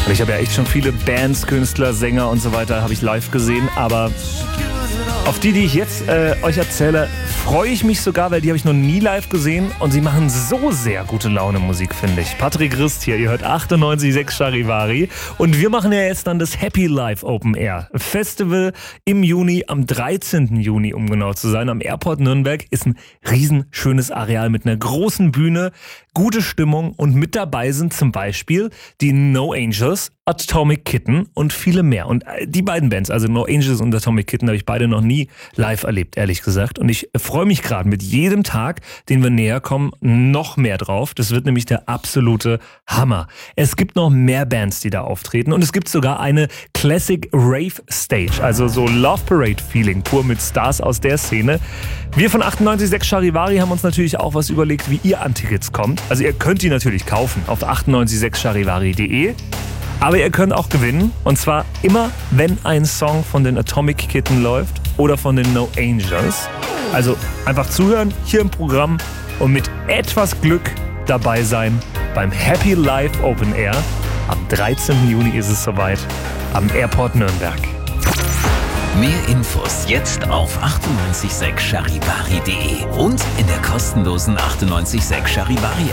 Ich habe ja echt schon viele Bands, Künstler, Sänger und so weiter habe ich live gesehen, aber auf die ich jetzt euch erzähle, freue ich mich sogar, weil die habe ich noch nie live gesehen und sie machen so sehr gute Laune Musik, finde ich. Patrick Rist hier, ihr hört 98.6 Charivari und wir machen ja jetzt dann das Happy Life Open Air Festival im Juni, am 13. Juni, um genau zu sein, am Airport Nürnberg. Ist ein riesenschönes Areal mit einer großen Bühne, gute Stimmung und mit dabei sind zum Beispiel die No Angels, Atomic Kitten und viele mehr. Und die beiden Bands, also No Angels und Atomic Kitten, habe ich beide noch nie live erlebt, ehrlich gesagt. Und ich freue mich gerade mit jedem Tag, den wir näher kommen, noch mehr drauf. Das wird nämlich der absolute Hammer. Es gibt noch mehr Bands, die da auftreten und es gibt sogar eine Classic Rave Stage, also so Love Parade Feeling, pur mit Stars aus der Szene. Wir von 98.6 Charivari haben uns natürlich auch was überlegt, wie ihr an Tickets kommt. Also ihr könnt die natürlich kaufen auf 98.6charivari.de. Aber ihr könnt auch gewinnen, und zwar immer, wenn ein Song von den Atomic Kitten läuft oder von den No Angels. Also einfach zuhören hier im Programm und mit etwas Glück dabei sein beim Happy Life Open Air. Am 13. Juni ist es soweit am Airport Nürnberg. Mehr Infos jetzt auf 98.6charivari.de und in der kostenlosen 98.6 Charivari